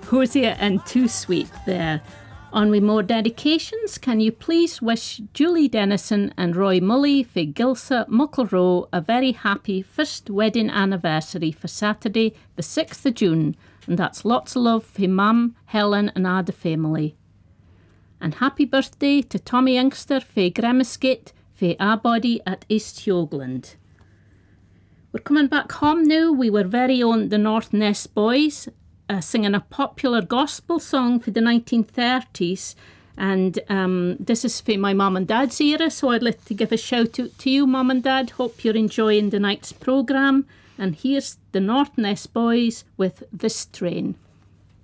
Hosea and Too Sweet there. On with more dedications, can you please wish Julie Dennison and Roy Mully for Gilsa Mucklerow a very happy first wedding anniversary for Saturday the 6th of June, and that's lots of love for Mum, Helen and all the family. And happy birthday to Tommy Youngster for Grammasgate for our body at East Hogland. We're coming back home now. We were very own the North Ness Boys, singing a popular gospel song for the 1930s, and this is for my mum and dad's era, so I'd like to give a shout out to you, mum and dad. Hope you're enjoying the night's programme, and here's the North Ness Boys with This Train.